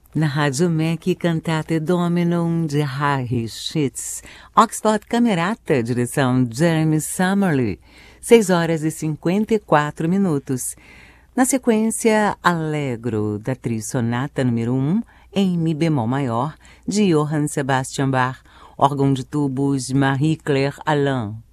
Na Rádio MEC, Cantate Dominum de Harry Schitz, Oxford Camerata, direção Jeremy Summerly, 6 horas e 54 minutos. Na sequência, Allegro, da atriz Sonata número 1, em Mi bemol maior, de Johann Sebastian Bach, órgão de tubos Marie-Claire Alain.